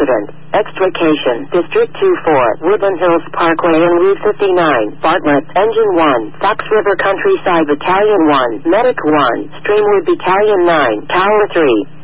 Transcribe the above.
Student. Extrication. District 2-4. Woodland Hills Parkway and Route 59. Bartlett. Engine 1. Fox River Countryside Battalion 1. Medic 1. Streamwood Battalion 9. Tower 3.